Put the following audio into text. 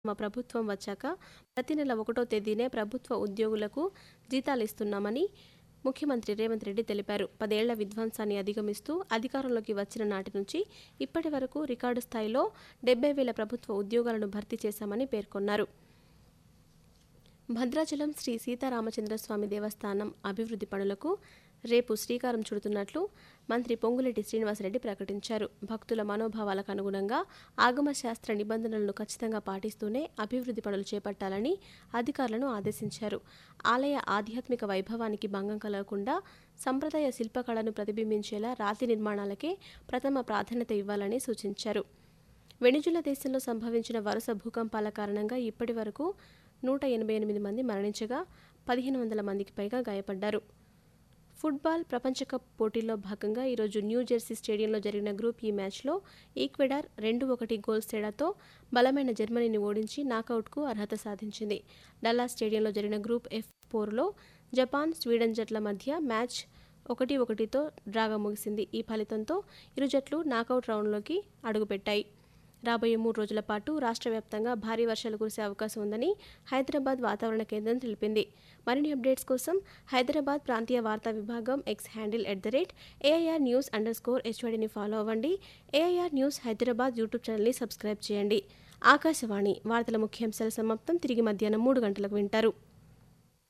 తమ ప్రభుత్వం వచ్చాక ప్రతి నెల 1వ తేదీనే ప్రభుత్వ ఉద్యోగులకు జీతాలిస్తున్నామని ముఖ్యమంత్రి రేవంత్ రెడ్డి తెలిపారు. 10 ఏళ్ల విధ్వంసాన్ని అధిగమిస్తూ అధికారంలోకి వచ్చిన నాటి నుంచి ఇప్పటి వరకు రికార్డు స్థాయిలో 70,000 ప్రభుత్వ ఉద్యోగాలను భర్తీ చేశామని పేర్కొన్నారు. భద్రాచలం శ్రీ సీతారామచంద్రస్వామి దేవస్థానం అభివృద్ధి పనులకు రేపు శ్రీకారం చుడుతున్నట్లు మంత్రి పొంగులేటి శ్రీనివాసరెడ్డి ప్రకటించారు. భక్తుల మనోభావాలకు అనుగుణంగా ఆగమశాస్త్ర నిబంధనలను ఖచ్చితంగా పాటిస్తూనే అభివృద్ధి పనులు చేపట్టాలని అధికారులను ఆదేశించారు. ఆలయ ఆధ్యాత్మిక వైభవానికి భంగం కలగకుండా సంప్రదాయ శిల్పకళను ప్రతిబింబించేలా రాతి నిర్మాణాలకే ప్రథమ ప్రాధాన్యత ఇవ్వాలని సూచించారు. వెనిజులా దేశంలో సంభవించిన వరుస భూకంపాల కారణంగా ఇప్పటి వరకు 188 మంది మరణించగా 1,500 మందికి పైగా గాయపడ్డారు. ఫుట్బాల్ ప్రపంచకప్ పోటీల్లో భాగంగా ఈరోజు న్యూజెర్సీ స్టేడియంలో జరిగిన గ్రూప్ ఈ మ్యాచ్లో ఈక్వెడార్ 2-1 గోల్స్ తేడాతో బలమైన జర్మనీని ఓడించి నాకౌట్కు అర్హత సాధించింది. డల్లాస్ స్టేడియంలో జరిగిన గ్రూప్ ఎఫ్ పోరులో జపాన్, స్వీడన్ జట్ల మధ్య మ్యాచ్ 1-1తో డ్రాగా ముగిసింది. ఈ ఫలితంతో ఇరు జట్లు నాకౌట్ రౌండ్లోకి అడుగుపెట్టాయి. రాబోయే 3 రోజుల పాటు రాష్ట్ర వ్యాప్తంగా భారీ వర్షాలు కురిసే అవకాశం ఉందని హైదరాబాద్ వాతావరణ కేంద్రం తెలిపింది. మరిన్ని అప్డేట్స్ కోసం హైదరాబాద్ ప్రాంతీయ వార్తా విభాగం ఎక్స్ హ్యాండిల్ @AIR_News_HYDని ఫాలో అవ్వండి. AIR న్యూస్ హైదరాబాద్ యూట్యూబ్ ఛానల్ని సబ్స్క్రైబ్ చేయండి. ఆకాశవాణి వార్తల ముఖ్యాంశాల సమాప్తం. తిరిగి మధ్యాహ్నం 3 గంటలకు వింటారు.